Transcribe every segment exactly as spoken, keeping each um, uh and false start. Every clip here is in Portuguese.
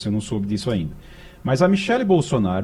Você não soube disso ainda. Mas a Michelle Bolsonaro,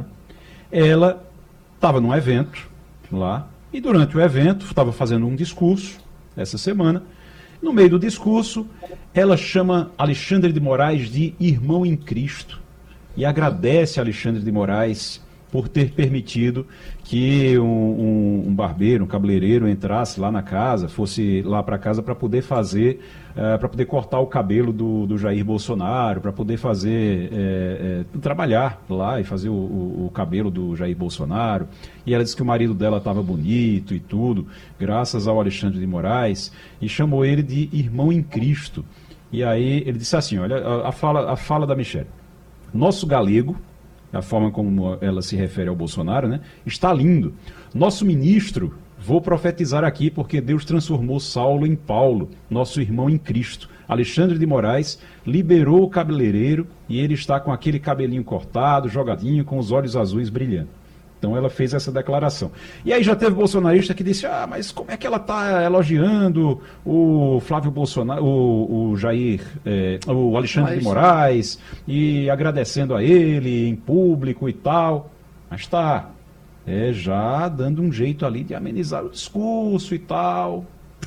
ela estava num evento lá, e durante o evento, estava fazendo um discurso, essa semana. No meio do discurso, ela chama Alexandre de Moraes de irmão em Cristo e agradece a Alexandre de Moraes por ter permitido que um, um, um barbeiro, um cabeleireiro entrasse lá na casa, fosse lá para casa para poder fazer, uh, para poder cortar o cabelo do, do Jair Bolsonaro, para poder fazer, é, é, trabalhar lá e fazer o, o, o cabelo do Jair Bolsonaro. E ela disse que o marido dela estava bonito e tudo, graças ao Alexandre de Moraes, e chamou ele de irmão em Cristo. E aí ele disse assim, olha, a, a, fala, a fala da Michelle. Nosso galego, a forma como ela se refere ao Bolsonaro, né, está lindo. Nosso ministro, vou profetizar aqui porque Deus transformou Saulo em Paulo, nosso irmão em Cristo. Alexandre de Moraes liberou o cabeleireiro e ele está com aquele cabelinho cortado, jogadinho, com os olhos azuis brilhando. Então ela fez essa declaração. E aí já teve bolsonarista que disse, ah, mas como é que ela está elogiando o Flávio Bolsonaro, o, o Jair, é, o Alexandre mas... de Moraes, e agradecendo a ele em público e tal. Mas tá, é, já dando um jeito ali de amenizar o discurso e tal.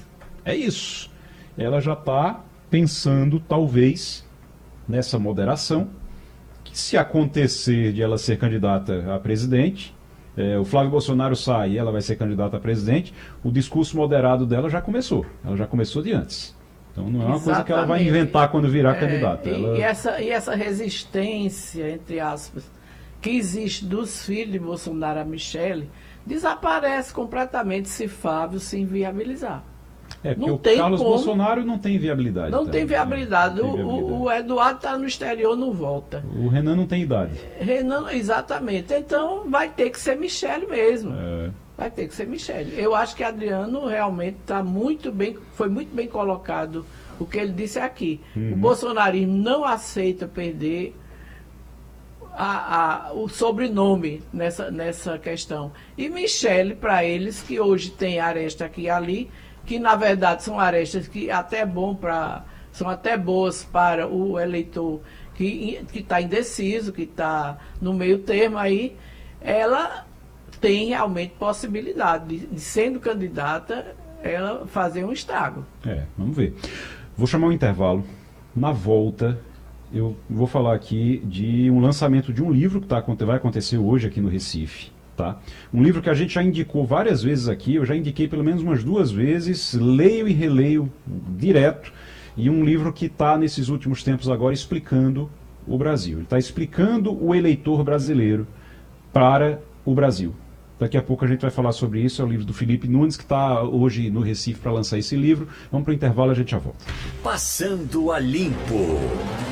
É isso. Ela já está pensando, talvez, nessa moderação, que se acontecer de ela ser candidata a presidente, É, o Flávio Bolsonaro sai e ela vai ser candidata a presidente, o discurso moderado dela já começou. Ela já começou de antes. Então não é uma Exatamente. coisa que ela vai inventar quando virar é, candidata. E, ela... e, essa, e essa resistência, entre aspas, que existe dos filhos de Bolsonaro a Michelle, desaparece completamente se Flávio se inviabilizar. É, porque não o tem Carlos como, Bolsonaro não tem viabilidade. Não tá? tem viabilidade. Não o, tem viabilidade. O, o Eduardo está no exterior, não volta. O Renan não tem idade. Renan, exatamente. Então vai ter que ser Michelle mesmo. É. Vai ter que ser Michelle. Eu acho que Adriano realmente está muito bem, foi muito bem colocado o que ele disse aqui. Uhum. O bolsonarismo não aceita perder a, a, o sobrenome nessa, nessa questão. E Michelle, para eles, que hoje tem aresta aqui e ali, que na verdade são arestas que até bom para são até boas para o eleitor que que está indeciso, que está no meio termo aí, ela tem realmente possibilidade de, de sendo candidata, ela fazer um estrago. É, vamos ver. Vou chamar um intervalo. Na volta eu vou falar aqui de um lançamento de um livro que tá, vai acontecer hoje aqui no Recife. Tá? Um livro que a gente já indicou várias vezes aqui, eu já indiquei pelo menos umas duas vezes, leio e releio direto, e um livro que está nesses últimos tempos agora explicando o Brasil. Ele está explicando o eleitor brasileiro para o Brasil. Daqui a pouco a gente vai falar sobre isso, é o livro do Felipe Nunes, que está hoje no Recife para lançar esse livro. Vamos para o intervalo e a gente já volta. Passando a Limpo.